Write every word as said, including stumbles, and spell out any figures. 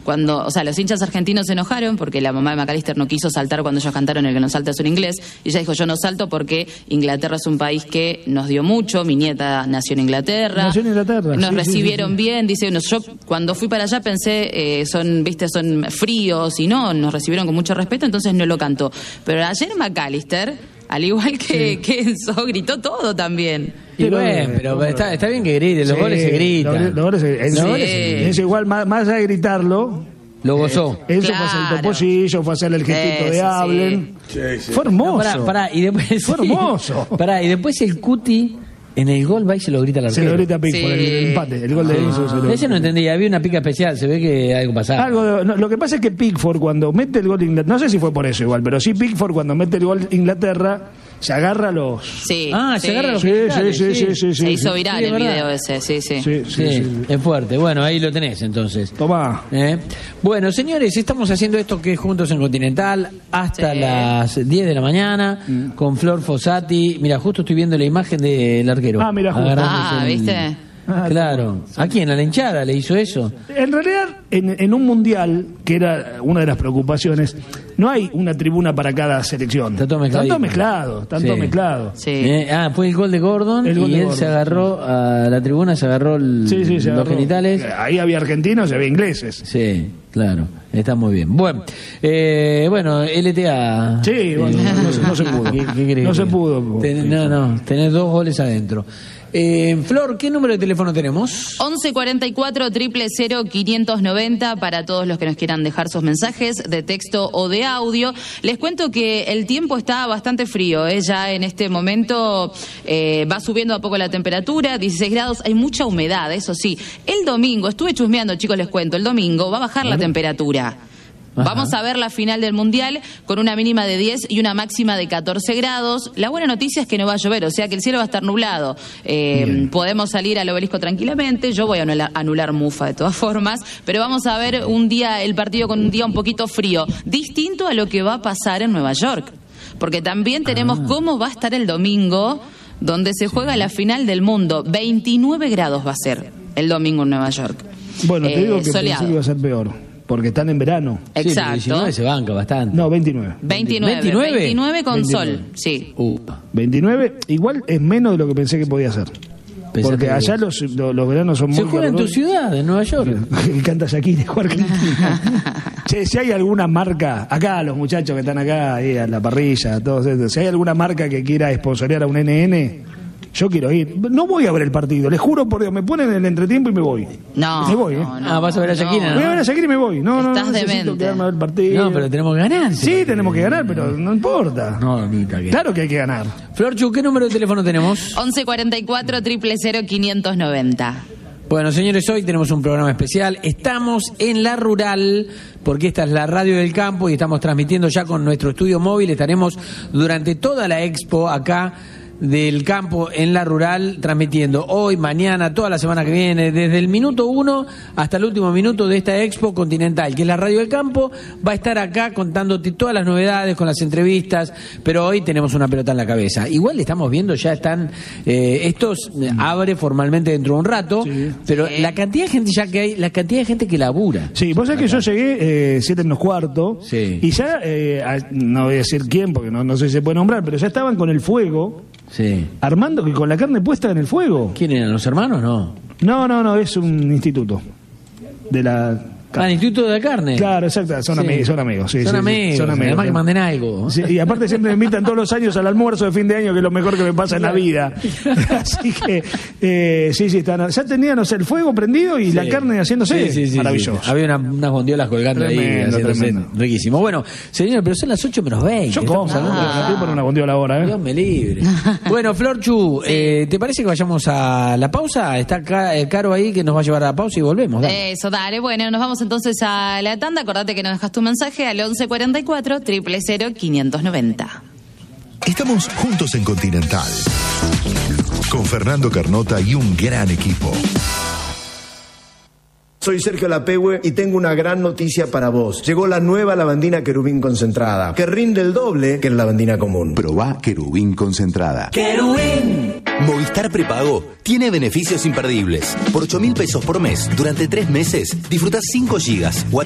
cuando, o sea, los hinchas argentinos se enojaron porque la mamá de McAllister no quiso saltar cuando ellos cantaron El que no salta es un inglés, y ella dijo, yo no salto porque Inglaterra es un país que nos dio mucho, mi nieta nació en Inglaterra. Nació en Inglaterra. Nos sí, recibieron sí, sí, sí. bien, dice, no, yo cuando fui para allá pensé, eh, son, viste, son fríos y no, nos recibieron con mucho respeto, entonces no lo cantó. Pero ayer McAllister, al igual que, sí. que Enzo, gritó todo también. Y bueno, pero está, está bien que grite, los sí, goles se gritan. Los, los goles se, sí. los goles se, es igual, más, más allá de gritarlo, lo gozó. Eh, eso claro. fue hacer el topollillo, fue hacer el gestito eso, de hablen. Sí. Sí, sí. Fue hermoso. No, pará, pará, y después, fue hermoso. Pará, y después el Cuti en el gol va y se lo grita al arquero. Se lo grita a Pickford, sí. el, el empate, el gol de Enzo. Ah, ese no entendía, había una pica especial, se ve que algo pasaba. Algo de, no, lo que pasa es que Pickford cuando mete el gol de Inglaterra, no sé si fue por eso igual, pero sí Pickford cuando mete el gol de Inglaterra, se agarra los... Sí, ah, sí. se agarra los sí, genitales, sí, sí, sí, sí, Se sí, hizo sí. viral Sí, el ¿verdad? video ese, sí, sí. Sí, sí, Sí, sí. es fuerte. Bueno, ahí lo tenés entonces. Tomá. ¿Eh? Bueno, señores, estamos haciendo esto que es Juntos en Continental hasta Sí. las diez de la mañana mm. con Flor Fossati. Mira, justo estoy viendo la imagen del arquero. Ah, mira, justo. Ah, el... ¿viste? Ah, claro. ¿A quién? ¿A la hinchada le hizo eso? En realidad, en, en un mundial, que era una de las preocupaciones, no hay una tribuna para cada selección. Está todo mezclado. Están todos mezclados, están Sí. todos mezclados. Sí. Eh, ah, fue el gol de Gordon El gol y de él Gordon, se agarró a la tribuna, se agarró el, Sí, sí, se los agarró. genitales. Ahí había argentinos y había ingleses. Sí, claro, está muy bien. Bueno, eh, bueno, L T A. Sí, bueno, no, no se- no se pudo. ¿Qué- qué querés No que se te- pudo. Ten- no, no, tenés dos goles adentro. Eh, Flor, ¿qué número de teléfono tenemos? once cuarenta y cuatro, cero cero cero, quinientos noventa para todos los que nos quieran dejar sus mensajes de texto o de audio. Les cuento que el tiempo está bastante frío, ¿eh? Ya en este momento eh, va subiendo a poco la temperatura, dieciséis grados, hay mucha humedad, eso sí. El domingo, estuve chusmeando, chicos, les cuento, el domingo va a bajar la temperatura. Ajá. Vamos a ver la final del Mundial con una mínima de diez y una máxima de catorce grados. La buena noticia es que no va a llover, o sea que el cielo va a estar nublado. Eh, podemos salir al obelisco tranquilamente. Yo voy a anular, anular Mufa de todas formas, pero vamos a ver un día, el partido con un día un poquito frío, distinto a lo que va a pasar en Nueva York. Porque también tenemos ah. cómo va a estar el domingo, donde se juega sí. la final del mundo. veintinueve grados va a ser el domingo en Nueva York. Bueno, te eh, digo que soleado. pensé que iba a ser peor. Porque están en verano. Exacto. Sí, diecinueve se banca bastante. No, veintinueve. veintinueve. ¿veintinueve? veintinueve con veintinueve. sol, sí. Uh, veintinueve, igual es menos de lo que pensé que podía ser. Porque allá los, los, los veranos son muy... Se juega en tu ciudad, en Nueva York. Y canta Shakira, juega Argentina. Che, si hay alguna marca, acá los muchachos que están acá, ahí a la parrilla, todos estos, si hay alguna marca que quiera sponsorear a un N N... Yo quiero ir. No voy a ver el partido, les juro por Dios, me ponen en el entretiempo y me voy. No. Me voy, ¿eh? no, no, ah, vas a ver a Shakira, ¿no? Voy a ver a Shakira y me voy. No, no, Estás no necesito demente. quedarme a ver el partido. No, pero tenemos que ganar. Sí, tenemos que ganar, pero no importa. No, ni que... Claro que hay que ganar. Florchu, ¿qué número de teléfono tenemos? once cuarenta y cuatro, cero cero cero, quinientos noventa. Bueno, señores, hoy tenemos un programa especial. Estamos en La Rural, porque esta es la radio del campo y estamos transmitiendo ya con nuestro estudio móvil. Estaremos durante toda la expo acá del campo en La Rural, transmitiendo hoy, mañana, toda la semana que viene, desde el minuto uno hasta el último minuto de esta Expo Continental, que es la radio del campo. Va a estar acá contándote todas las novedades con las entrevistas, pero hoy tenemos una pelota en la cabeza. Igual estamos viendo, ya están, eh, estos abre formalmente dentro de un rato, sí. pero la cantidad de gente ya que hay, la cantidad de gente que labura. Sí, vos sabés que yo llegué eh, siete menos cuarto, sí. y ya, eh, no voy a decir quién, porque no, no sé si se puede nombrar, pero ya estaban con el fuego. Sí. Armando, que con la carne puesta en el fuego. ¿Quién eran? ¿Los hermanos? No. No, no, no, es un instituto de la... Ah, el Instituto de la Carne. Claro, exacto, son, sí. amigos, son amigos. Sí, son, sí, amigos son amigos. Además que manden algo. Sí, y aparte siempre me invitan todos los años al almuerzo de fin de año, que es lo mejor que me pasa en la vida. Así que, eh, sí, sí, están, ya tenían, o sea, el fuego prendido y sí. la carne haciéndose. Sí, sí, sí, maravilloso. Sí. Había una, unas bondiolas colgando tremendo, ahí, haciéndose tremendo. riquísimo. Bueno, señor, pero son las ocho menos veinte. Yo como, ah, estoy por una bondiola ahora, ¿eh? Dios me libre. Bueno, Florchu, sí. eh, ¿te parece que vayamos a la pausa? Está acá, eh, Caro ahí que nos va a llevar a la pausa y volvemos. Dale. Eso, dale. Bueno, nos vamos entonces a la tanda. Acordate que nos dejas tu mensaje al once cuarenta y cuatro, cero cero cero, quinientos noventa. Estamos juntos en Continental, con Fernando Carnota y un gran equipo. Soy Sergio Lapehue y tengo una gran noticia para vos. Llegó la nueva lavandina Querubín concentrada, que rinde el doble que la lavandina común. Probá Querubín concentrada. ¡Querubín! Movistar Prepago tiene beneficios imperdibles. Por ocho mil pesos por mes, durante tres meses, disfrutás cinco gigas.